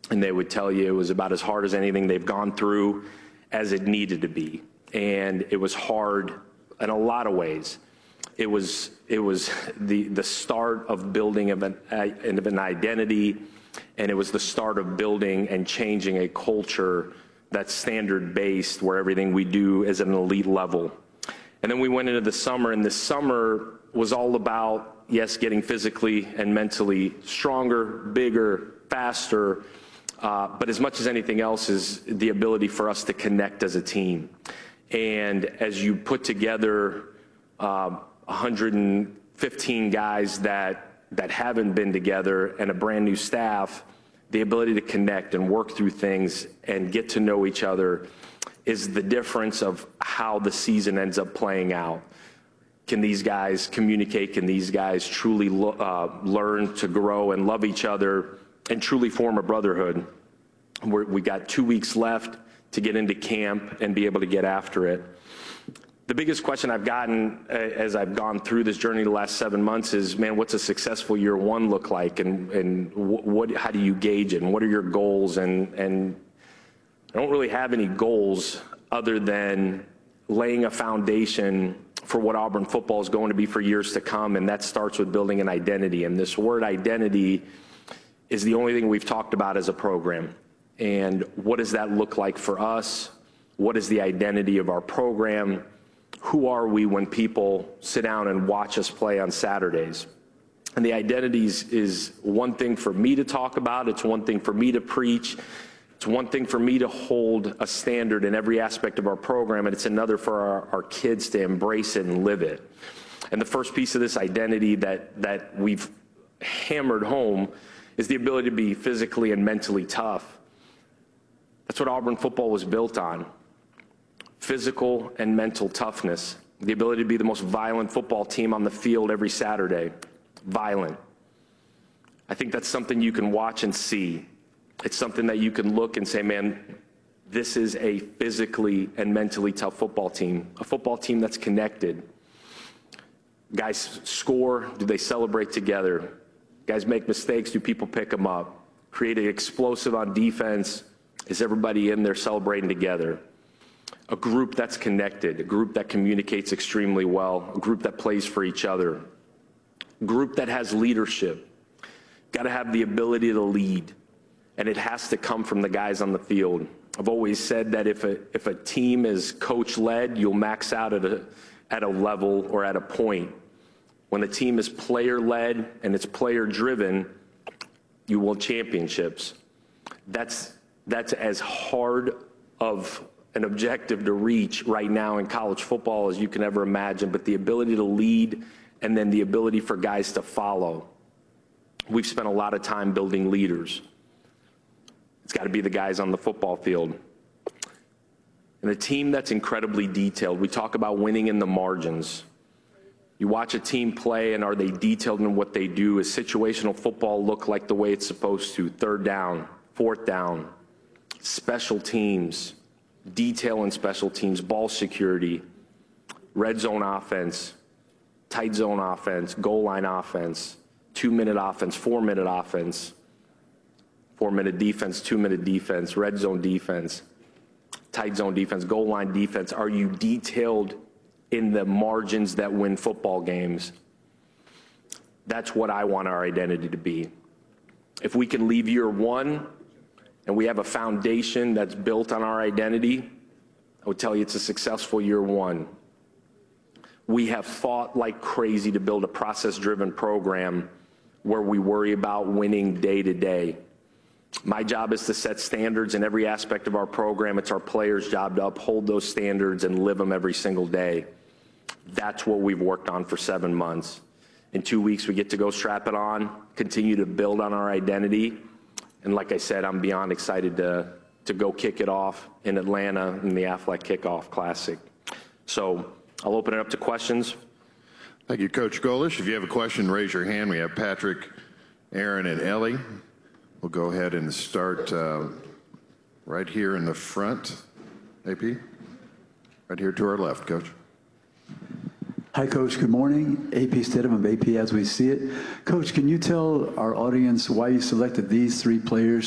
and they would tell you it was about as hard as anything they've gone through as it needed to be. And it was hard in a lot of ways. It was the start of building of an identity, and it was the start of building and changing a culture that's standard-based, where everything we do is at an elite level. And then we went into the summer, and the summer was all about, yes, getting physically and mentally stronger, bigger, faster, but as much as anything else is the ability for us to connect as a team. And as you put together 115 guys that haven't been together and a brand new staff, the ability to connect and work through things and get to know each other is the difference of how the season ends up playing out. Can these guys communicate? Can these guys truly learn to grow and love each other and truly form a brotherhood? We got 2 weeks left to get into camp and be able to get after it. The biggest question I've gotten as I've gone through this journey the last 7 months is, man, what's a successful year one look like, and how do you gauge it, and what are your goals? And I don't really have any goals other than laying a foundation for what Auburn football is going to be for years to come, and that starts with building an identity. And this word identity is the only thing we've talked about as a program. And what does that look like for us? What is the identity of our program? Who are we when people sit down and watch us play on Saturdays? And the identities is one thing for me to talk about. It's one thing for me to preach. It's one thing for me to hold a standard in every aspect of our program, and it's another for our kids to embrace it and live it. And the first piece of this identity that we've hammered home is the ability to be physically and mentally tough. That's what Auburn football was built on. Physical and mental toughness. The ability to be the most violent football team on the field every Saturday. Violent. I think that's something you can watch and see. It's something that you can look and say, man, this is a physically and mentally tough football team. A football team that's connected. Guys score, do they celebrate together? Guys make mistakes, do people pick them up? Create an explosive on defense. Is everybody in there celebrating together? A group that's connected, a group that communicates extremely well, a group that plays for each other, a group that has leadership. Got to have the ability to lead, and it has to come from the guys on the field. I've always said that if a team is coach-led, you'll max out at a level or at a point. When the team is player-led and it's player-driven, you will championships. That's as hard of an objective to reach right now in college football as you can ever imagine, but the ability to lead and then the ability for guys to follow. We've spent a lot of time building leaders. It's got to be the guys on the football field. And a team that's incredibly detailed. We talk about winning in the margins. You watch a team play, and are they detailed in what they do? Is situational football look like the way it's supposed to? Third down, fourth down, special teams, detail in special teams, ball security, red zone offense, tight zone offense, goal line offense, 2-minute offense, 4-minute offense, 4-minute defense, 2-minute defense, red zone defense, tight zone defense, goal line defense. Are you detailed in the margins that win football games? That's what I want our identity to be. If we can leave year one and we have a foundation that's built on our identity, I would tell you it's a successful year one. We have fought like crazy to build a process-driven program where we worry about winning day to day. My job is to set standards in every aspect of our program. It's our players' job to uphold those standards and live them every single day. That's what we've worked on for 7 months. In 2 weeks, we get to go strap it on, continue to build on our identity. And like I said, I'm beyond excited to go kick it off in Atlanta in the Aflac Kickoff Classic. So I'll open it up to questions. Thank you, Coach Golesh. If you have a question, raise your hand. We have Patrick, Aaron, and Ellie. We'll go ahead and start right here in the front. AP, right here to our left, Coach. Hi, Coach. Good morning. AP Stidham of AP As We See It. Coach, can you tell our audience why you selected these 3 players